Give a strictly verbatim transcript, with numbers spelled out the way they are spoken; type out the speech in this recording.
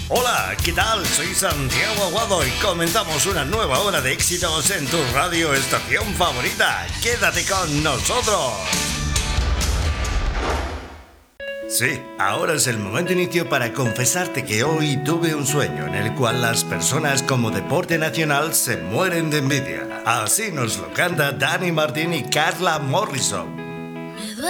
Hola, ¿qué tal? Soy Santiago Aguado y comenzamos una nueva hora de éxitos en tu radio estación favorita. Quédate con nosotros. Sí, ahora es el momento inicio para confesarte que hoy tuve un sueño en el cual las personas como deporte nacional se mueren de envidia. Así nos lo canta Dani Martín y Carla Morrison.